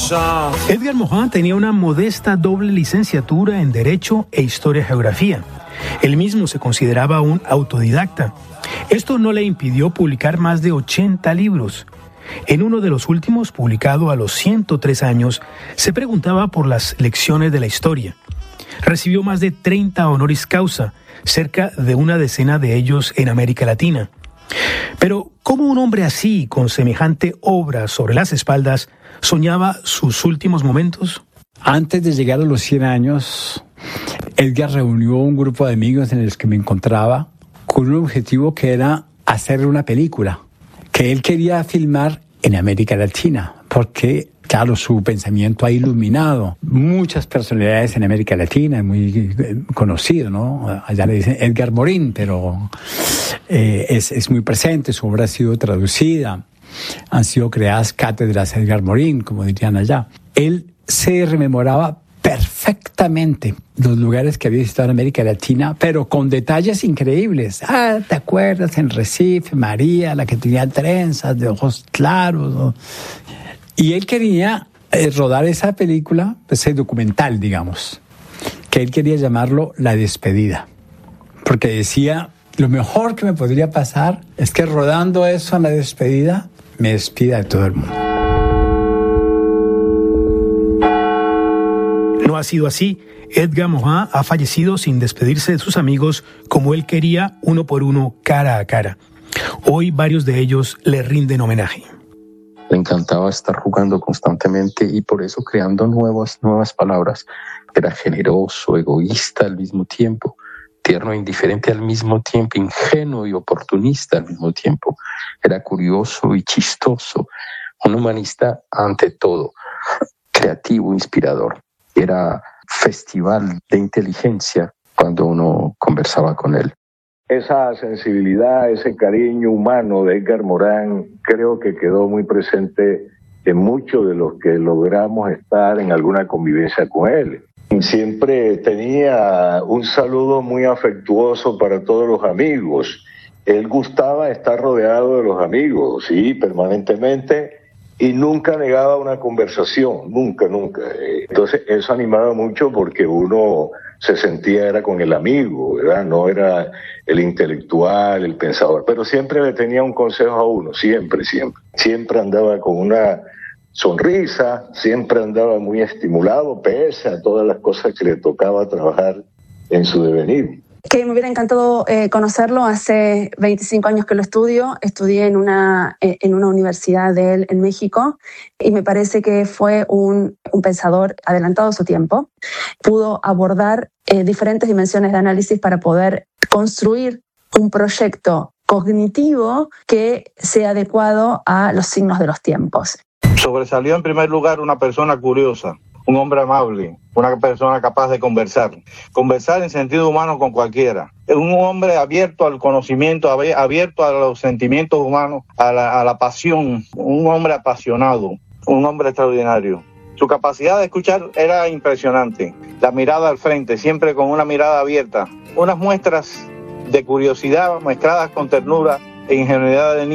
Edgar Morin tenía una modesta doble licenciatura en Derecho e Historia-Geografía. Él mismo se consideraba un autodidacta. Esto no le impidió publicar más de 80 libros. En uno de los últimos, publicado a los 103 años, se preguntaba por las lecciones de la historia. Recibió más de 30 honoris causa, cerca de una decena de ellos en América Latina. Pero, ¿cómo un hombre así, con semejante obra sobre las espaldas, soñaba sus últimos momentos? Antes de llegar a los 100 años, Edgar reunió un grupo de amigos en los que me encontraba con un objetivo que era hacer una película que él quería filmar en América Latina, porque, claro, su pensamiento ha iluminado muchas personalidades en América Latina, es muy conocido, ¿no? Allá le dicen Edgar Morin, pero es muy presente, su obra ha sido traducida, han sido creadas cátedras Edgar Morin, como dirían allá. Él se rememoraba perfectamente los lugares que había visitado en América Latina, pero con detalles increíbles. ¿Te acuerdas en Recife, María, la que tenía trenzas de ojos claros, ¿no? Y él quería rodar esa película, ese documental, digamos, que él quería llamarlo La Despedida, porque decía, lo mejor que me podría pasar es que rodando eso en La Despedida, me despida de todo el mundo. No ha sido así. Edgar Morin ha fallecido sin despedirse de sus amigos como él quería, uno por uno, cara a cara. Hoy varios de ellos le rinden homenaje. Le encantaba estar jugando constantemente y por eso creando nuevas palabras. Era generoso, egoísta al mismo tiempo, tierno e indiferente al mismo tiempo, ingenuo y oportunista al mismo tiempo. Era curioso y chistoso, un humanista ante todo, creativo, inspirador. Era festival de inteligencia cuando uno conversaba con él. Esa sensibilidad, ese cariño humano de Edgar Morin creo que quedó muy presente en muchos de los que logramos estar en alguna convivencia con él. Siempre tenía un saludo muy afectuoso para todos los amigos. Él gustaba estar rodeado de los amigos, sí, permanentemente, y nunca negaba una conversación, nunca. Entonces eso animaba mucho porque uno se sentía era con el amigo, ¿verdad? No era el intelectual, el pensador, pero siempre le tenía un consejo a uno, siempre. Siempre andaba con una sonrisa, siempre andaba muy estimulado, pese a todas las cosas que le tocaba trabajar en su devenir. Que me hubiera encantado conocerlo. Hace 25 años que lo estudié en una universidad de él en México y me parece que fue un pensador adelantado a su tiempo. Pudo abordar diferentes dimensiones de análisis para poder construir un proyecto cognitivo que sea adecuado a los signos de los tiempos. Sobresalió en primer lugar una persona curiosa, un hombre amable, una persona capaz de conversar en sentido humano con cualquiera. Un hombre abierto al conocimiento, abierto a los sentimientos humanos, a la pasión, un hombre apasionado, un hombre extraordinario. Su capacidad de escuchar era impresionante, la mirada al frente, siempre con una mirada abierta, unas muestras de curiosidad mezcladas con ternura e ingenuidad de niño.